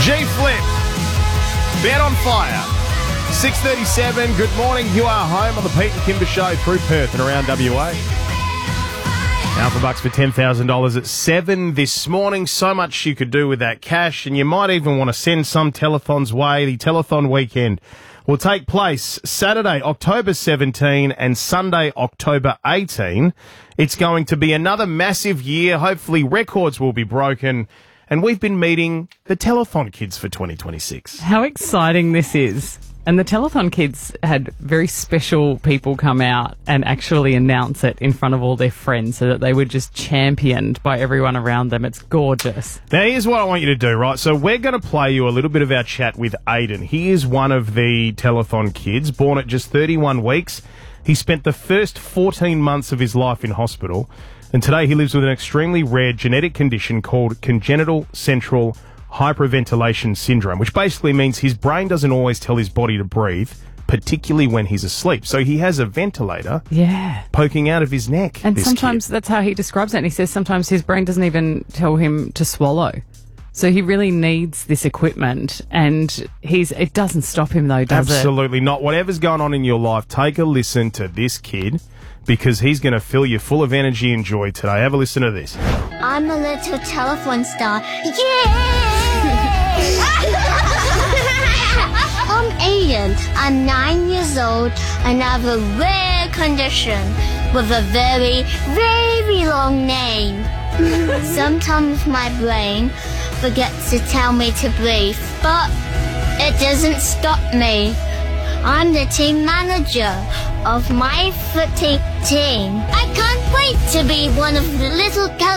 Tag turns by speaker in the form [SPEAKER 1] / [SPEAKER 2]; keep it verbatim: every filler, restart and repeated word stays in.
[SPEAKER 1] G-Flip, Bet on Fire. six thirty-seven, good morning. You are home on the Pete and Kimber Show through Perth and around W A. Alpha Bucks for ten thousand dollars at seven this morning. So much you could do with that cash, and you might even want to send some telethons way. The telethon weekend will take place Saturday, October seventeenth and Sunday, October eighteenth. It's going to be another massive year. Hopefully records will be broken. And we've been meeting the telethon kids for twenty twenty-six.
[SPEAKER 2] How exciting this is. And the telethon kids had very special people come out and actually announce it in front of all their friends so that they were just championed by everyone around them. It's gorgeous.
[SPEAKER 1] Now, here's what I want you to do, right? So we're going to play you a little bit of our chat with Aiden. He is one of the telethon kids, born at just thirty-one weeks. He spent the first fourteen months of his life in hospital, and today he lives with an extremely rare genetic condition called congenital central hyperventilation syndrome, which basically means his brain doesn't always tell his body to breathe, particularly when he's asleep. So he has a ventilator
[SPEAKER 2] yeah.
[SPEAKER 1] poking out of his neck.
[SPEAKER 2] And sometimes kid. That's how he describes it. And he says sometimes his brain doesn't even tell him to swallow. So he really needs this equipment, and he's it doesn't stop him, though, does
[SPEAKER 1] Absolutely
[SPEAKER 2] it?
[SPEAKER 1] Absolutely not. Whatever's going on in your life, take a listen to this kid, because he's going to fill you full of energy and joy today. Have a listen to this.
[SPEAKER 3] I'm a little telephone star. Yeah! I'm Aiden. I'm nine years old and I have a rare condition with a very, very long name. Sometimes my brain forgets to tell me to breathe, but it doesn't stop me. I'm the team manager of my footy team. I can't wait to be one of the little